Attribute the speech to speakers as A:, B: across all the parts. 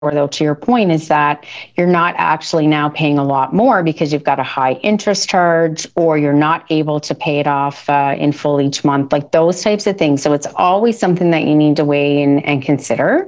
A: though, to your point, is that you're not actually now paying a lot more because you've got a high interest charge, or you're not able to pay it off in full each month, like those types of things. So it's always something that you need to weigh in and consider.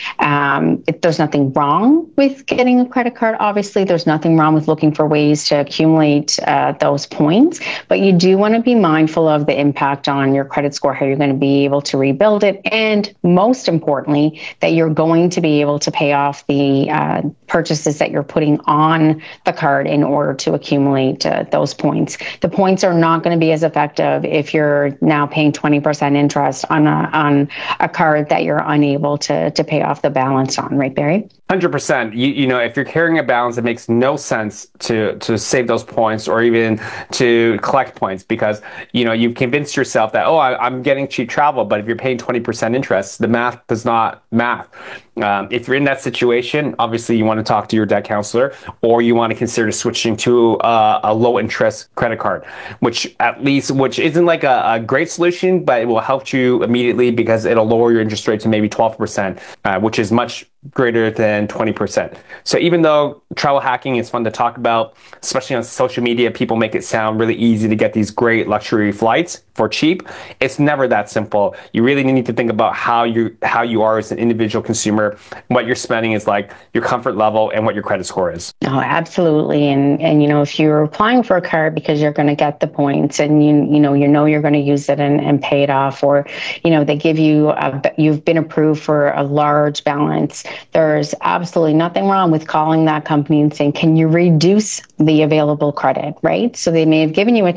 A: There's nothing wrong with getting a credit card. Obviously, there's nothing wrong with looking for ways to accumulate those points, but you do want to be mindful of the impact on your credit score, how you're going to be able to rebuild it, and most importantly, that you're going to be able to pay off the purchases that you're putting on the card in order to accumulate those points. The points are not going to be as effective if you're now paying 20% interest on a card that you're unable to pay off the balance on, right, Barry?
B: 100%. You know, if you're carrying a balance, it makes no sense to save those points or even to collect points, because, you know, you've convinced yourself that, I'm getting cheap travel, but if you're paying 20% interest, the math does not math. If you're in that situation, obviously you want to talk to your debt counselor, or you want to consider switching to a low interest credit card, which isn't like a great solution, but it will help you immediately because it'll lower your interest rate to maybe 12%, which is much greater than 20%. So even though travel hacking is fun to talk about, especially on social media, people make it sound really easy to get these great luxury flights for cheap. It's never that simple. You really need to think about how you are as an individual consumer, what you're spending is like, your comfort level, and what your credit score is.
A: Oh, absolutely. And you know, if you're applying for a card because you're going to get the points, and you know you're going to use it and pay it off, or you know they give you you've been approved for a large balance, there's absolutely nothing wrong with calling that company and saying, can you reduce the available credit, right? So they may have given you a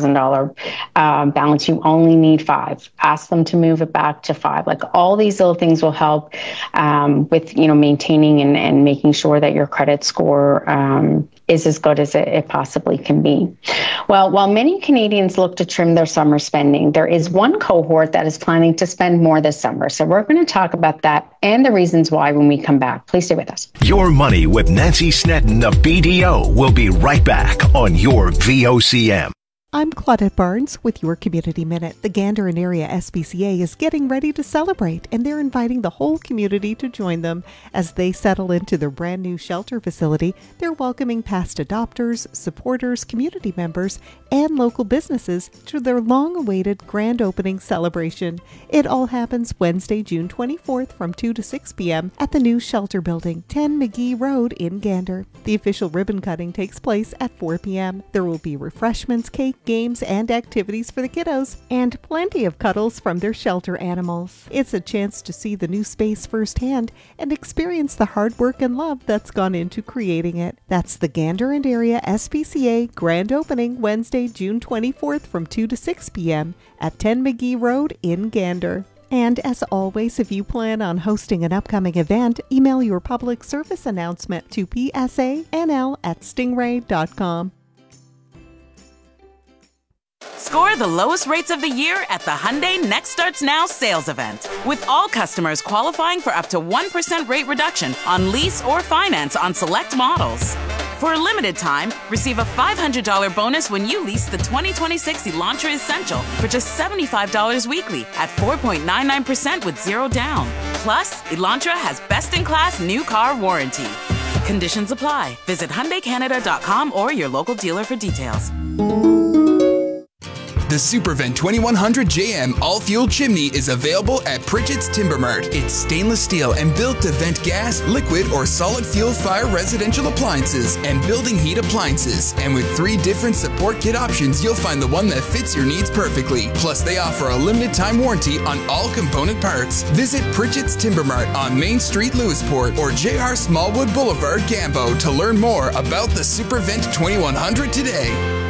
A: $10,000 balance, you only need $5,000. Ask them to move it back to $5,000. Like all these little things will help with, you know, maintaining and making sure that your credit score is as good as it possibly can be. Well, while many Canadians look to trim their summer spending, there is one cohort that is planning to spend more this summer. So we're going to talk about that and the reasons why when we come back. Please stay with us.
C: Your Money with Nancy Snedden of BDO will be right back on your VOCM.
D: I'm Claudette Barnes with your Community Minute. The Gander and Area SPCA is getting ready to celebrate, and they're inviting the whole community to join them. As they settle into their brand new shelter facility, they're welcoming past adopters, supporters, community members, and local businesses to their long-awaited grand opening celebration. It all happens Wednesday, June 24th from 2 to 6 p.m. at the new shelter building, 10 McGee Road in Gander. The official ribbon cutting takes place at 4 p.m. There will be refreshments, cake, games, and activities for the kiddos, and plenty of cuddles from their shelter animals. It's a chance to see the new space firsthand and experience the hard work and love that's gone into creating it. That's the Gander and Area SPCA grand opening Wednesday, June 24th from 2 to 6 p.m. at 10 McGee Road in Gander. And as always, if you plan on hosting an upcoming event, email your public service announcement to psanl@stingray.com.
E: Score the lowest rates of the year at the Hyundai Next Starts Now sales event, with all customers qualifying for up to 1% rate reduction on lease or finance on select models. For a limited time, receive a $500 bonus when you lease the 2026 Elantra Essential for just $75 weekly at 4.99% with zero down. Plus, Elantra has best-in-class new car warranty. Conditions apply. Visit HyundaiCanada.com or your local dealer for details.
F: The Supervent 2100 JM all-fuel chimney is available at Pritchett's Timber Mart. It's stainless steel and built to vent gas, liquid, or solid fuel fire residential appliances and building heat appliances. And with 3 different support kit options, you'll find the one that fits your needs perfectly. Plus, they offer a limited time warranty on all component parts. Visit Pritchett's Timber Mart on Main Street, Lewisport, or JR Smallwood Boulevard, Gambo to learn more about the Supervent 2100 today.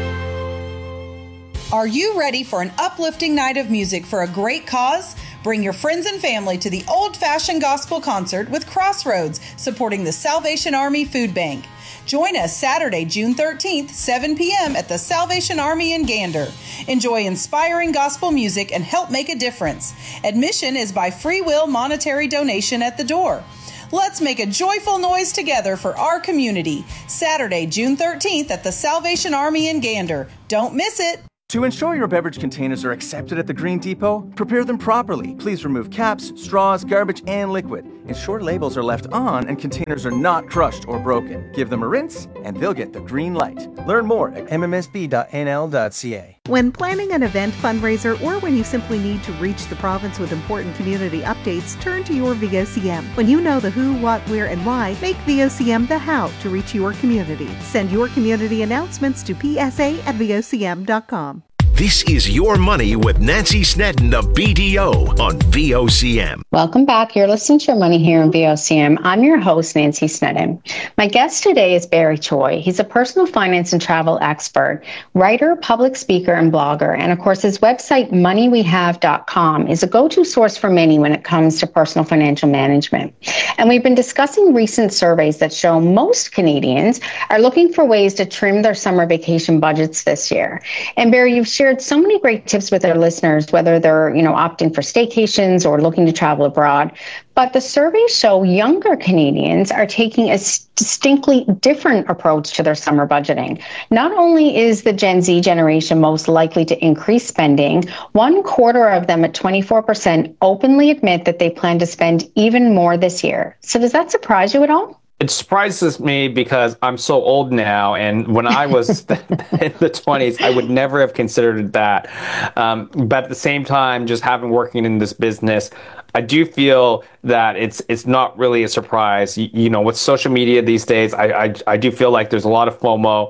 G: Are you ready for an uplifting night of music for a great cause? Bring your friends and family to the Old-Fashioned Gospel Concert with Crossroads, supporting the Salvation Army Food Bank. Join us Saturday, June 13th, 7 p.m. at the Salvation Army in Gander. Enjoy inspiring gospel music and help make a difference. Admission is by free will monetary donation at the door. Let's make a joyful noise together for our community. Saturday, June 13th at the Salvation Army in Gander. Don't miss it.
H: To ensure your beverage containers are accepted at the Green Depot, prepare them properly. Please remove caps, straws, garbage, and liquid. Ensure labels are left on and containers are not crushed or broken. Give them a rinse, and they'll get the green light. Learn more at mmsb.nl.ca.
D: When planning an event, fundraiser, or when you simply need to reach the province with important community updates, turn to your VOCM. When you know the who, what, where, and why, make VOCM the how to reach your community. Send your community announcements to psa@vocm.com.
C: This is Your Money with Nancy Snedden of BDO on VOCM.
A: Welcome back. You're listening to Your Money here on VOCM. I'm your host, Nancy Snedden. My guest today is Barry Choi. He's a personal finance and travel expert, writer, public speaker, and blogger. And of course, his website, moneywehave.com, is a go-to source for many when it comes to personal financial management. And we've been discussing recent surveys that show most Canadians are looking for ways to trim their summer vacation budgets this year. And Barry, you've shared so many great tips with our listeners, whether they're, opting for staycations or looking to travel abroad. But the surveys show younger Canadians are taking a distinctly different approach to their summer budgeting. Not only is the Gen Z generation most likely to increase spending, 1/4 of them at 24% openly admit that they plan to spend even more this year. So does that surprise you at all?
B: It surprises me because I'm so old now, and when I was in the 20s, I would never have considered that. But at the same time, just having working in this business, I do feel that it's not really a surprise. With social media these days, I do feel like there's a lot of FOMO,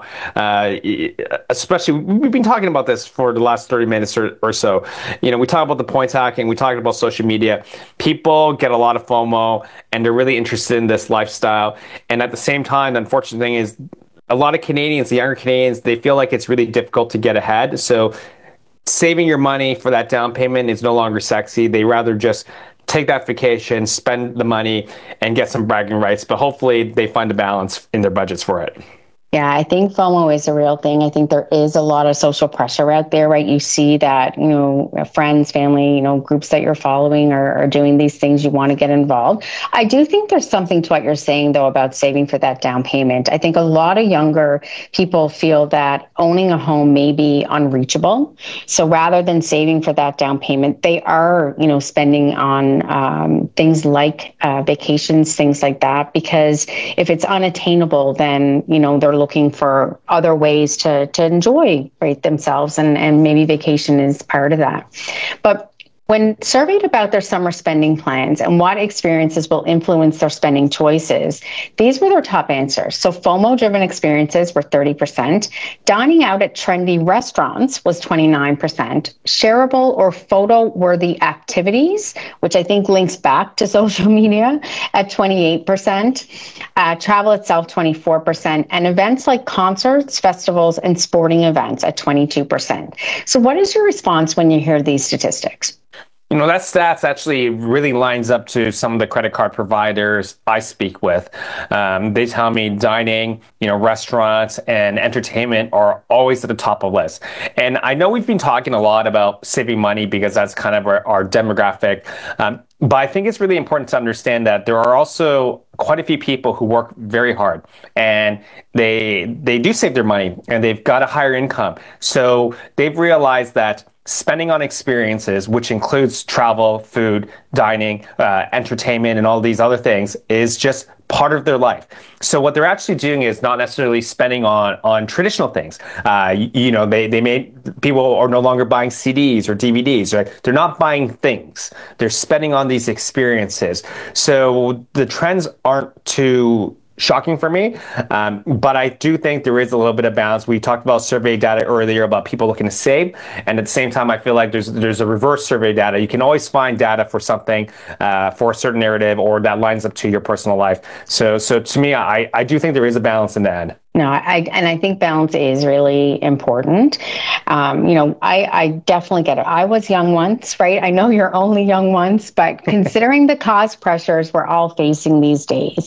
B: especially we've been talking about this for the last 30 minutes or so. We talk about the points hacking, we talk about social media. People get a lot of FOMO and they're really interested in this lifestyle. And at the same time, the unfortunate thing is a lot of Canadians, the younger Canadians, they feel like it's really difficult to get ahead. So saving your money for that down payment is no longer sexy. They rather just take that vacation, spend the money, and get some bragging rights. But hopefully they find a balance in their budgets for it.
A: Yeah, I think FOMO is a real thing. I think there is a lot of social pressure out there, right? You see that, friends, family, groups that you're following are doing these things. You want to get involved. I do think there's something to what you're saying, though, about saving for that down payment. I think a lot of younger people feel that owning a home may be unreachable. So rather than saving for that down payment, they are, spending on things like vacations, things like that, because if it's unattainable, then, they're looking for other ways to enjoy themselves, and maybe vacation is part of that. But when surveyed about their summer spending plans and what experiences will influence their spending choices, these were their top answers. So FOMO-driven experiences were 30%, dining out at trendy restaurants was 29%, shareable or photo-worthy activities, which I think links back to social media, at 28%, travel itself 24%, and events like concerts, festivals, and sporting events at 22%. So what is your response when you hear these statistics?
B: That stats actually really lines up to some of the credit card providers I speak with. They tell me dining, restaurants and entertainment are always at the top of the list. And I know we've been talking a lot about saving money because that's kind of our demographic. But I think it's really important to understand that there are also quite a few people who work very hard and they do save their money and they've got a higher income. So they've realized that spending on experiences, which includes travel, food, dining, entertainment, and all these other things, is just part of their life. So what they're actually doing is not necessarily spending on traditional things. People are no longer buying CDs or DVDs, right? They're not buying things. They're spending on these experiences. So the trends aren't too shocking for me, but I do think there is a little bit of balance. We talked about survey data earlier about people looking to save, and at the same time, I feel like there's a reverse survey data. You can always find data for something, for a certain narrative, or that lines up to your personal life. So to me, I do think there is a balance in the end.
A: No, I think balance is really important. I definitely get it. I was young once, right? I know you're only young once, but considering the cost pressures we're all facing these days,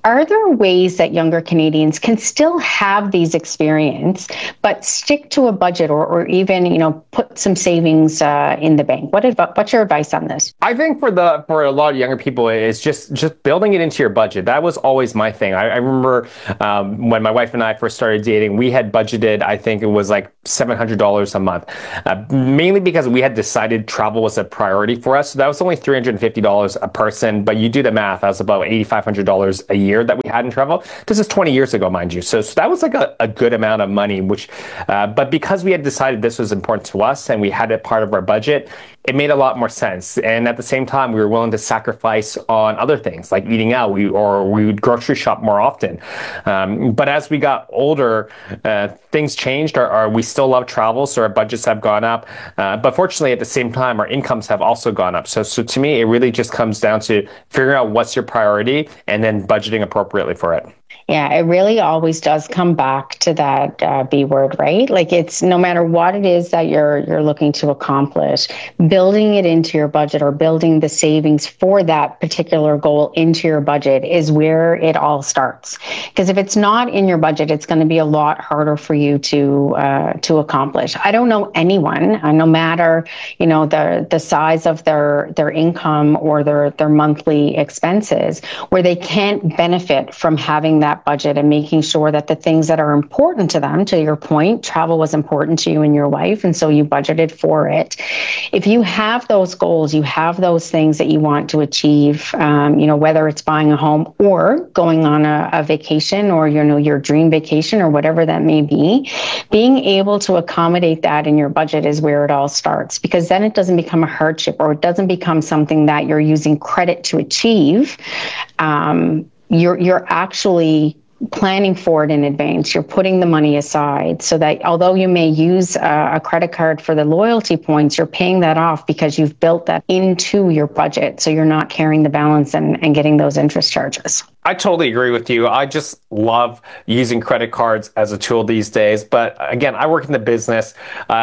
A: Are there ways that younger Canadians can still have these experience, but stick to a budget or even, put some savings in the bank? What's your advice on this?
B: I think for a lot of younger people, it's just building it into your budget. That was always my thing. I remember when my wife and I first started dating, we had budgeted, I think it was like $700 a month, mainly because we had decided travel was a priority for us. So that was only $350 a person, but you do the math, that was about $8,500 a year that we had in travel. This is 20 years ago, mind you. So that was like a good amount of money, but because we had decided this was important to us and we had it part of our budget, it made a lot more sense. And at the same time, we were willing to sacrifice on other things like eating out. We would grocery shop more often. But as we got older, things changed. We still love travel, so our budgets have gone up. But fortunately, at the same time, our incomes have also gone up. So to me, it really just comes down to figuring out what's your priority and then budgeting appropriately for it.
A: Yeah, it really always does come back to that B word, right? Like it's no matter what it is that you're looking to accomplish, building it into your budget or building the savings for that particular goal into your budget is where it all starts. Because if it's not in your budget, it's going to be a lot harder for you to accomplish. I don't know anyone, no matter the size of their income or their monthly expenses, where they can't benefit from having that budget and making sure that the things that are important to them, to your point, travel was important to you and your wife, and so you budgeted for it. If you have those goals, you have those things that you want to achieve, whether it's buying a home or going on a vacation or, your dream vacation or whatever that may be, being able to accommodate that in your budget is where it all starts, because then it doesn't become a hardship or it doesn't become something that you're using credit to achieve. You're actually planning for it in advance. You're putting the money aside so that although you may use a credit card for the loyalty points, you're paying that off because you've built that into your budget. So you're not carrying the balance and getting those interest charges.
B: I totally agree with you. I just love using credit cards as a tool these days. But again, I work in the business.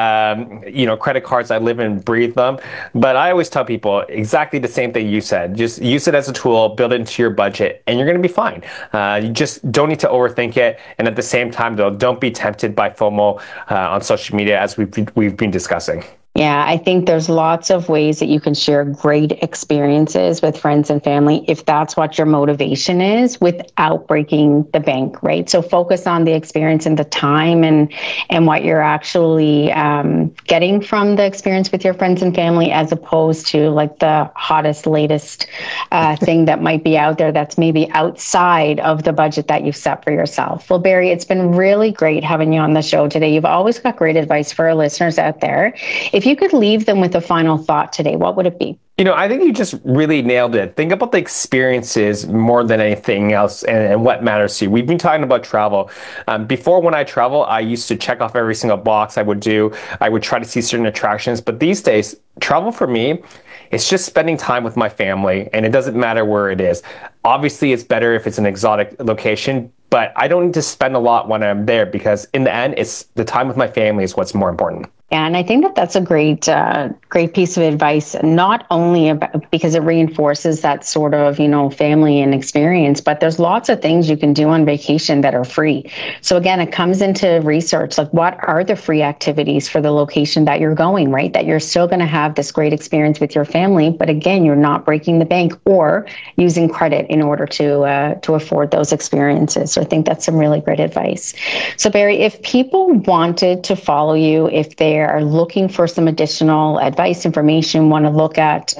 B: Credit cards, I live and breathe them. But I always tell people exactly the same thing you said. Just use it as a tool, build it into your budget, and you're going to be fine. You just don't need to overthink it. And at the same time, though, don't be tempted by FOMO on social media, as we've been discussing.
A: Yeah, I think there's lots of ways that you can share great experiences with friends and family if that's what your motivation is, without breaking the bank, right? So focus on the experience and the time and what you're actually getting from the experience with your friends and family, as opposed to like the hottest, latest thing that might be out there that's maybe outside of the budget that you've set for yourself. Well, Barry, it's been really great having you on the show today. You've always got great advice for our listeners out there. If you could leave them with a final thought today, what would it be?
B: I think you just really nailed it. Think about the experiences more than anything else and what matters to you. We've been talking about travel. Before, when I travel, I used to check off every single box I would try to see certain attractions. But these days, travel for me, it's just spending time with my family, and it doesn't matter where it is. Obviously, it's better if it's an exotic location, but I don't need to spend a lot when I'm there, because in the end, it's the time with my family is what's more important.
A: Yeah, and I think that's a great piece of advice, not only because it reinforces that sort of, family and experience, but there's lots of things you can do on vacation that are free. So again, it comes into research, like what are the free activities for the location that you're going, right? That you're still going to have this great experience with your family, but again, you're not breaking the bank or using credit in order to afford those experiences. So I think that's some really great advice. So Barry, if people wanted to follow you, if they are looking for some additional advice, information, want to look at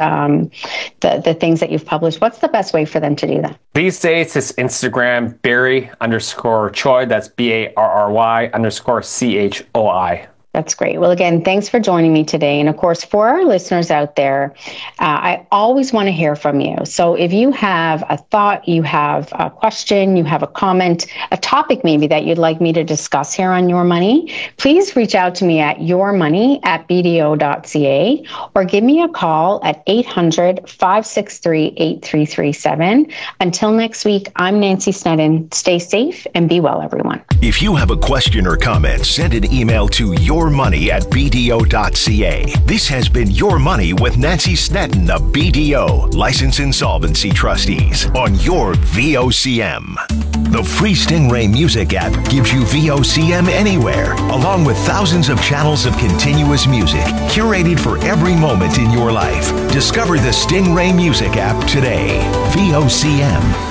A: the things that you've published, what's the best way for them to do that?
B: These days, it's Instagram, Barry_Choi. That's BARRY_CHOI.
A: That's great. Well, again, thanks for joining me today. And of course, for our listeners out there, I always want to hear from you. So if you have a thought, you have a question, you have a comment, a topic maybe that you'd like me to discuss here on Your Money, please reach out to me at yourmoney@bdo.ca or give me a call at 800-563-8337. Until next week, I'm Nancy Sneddon. Stay safe and be well, everyone.
C: If you have a question or comment, send an email to your money at BDO.ca. This has been Your Money with Nancy Sneddon of BDO, Licensed Insolvency Trustees, on your VOCM. The free Stingray Music app gives you VOCM anywhere, along with thousands of channels of continuous music, curated for every moment in your life. Discover the Stingray Music app today. VOCM.